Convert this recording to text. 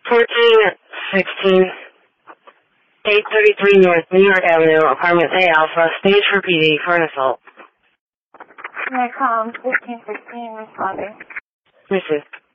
1416, 833 North New York Avenue, Apartment A Alpha, stage for PD for an assault. Can I call 1516 responding? Receive.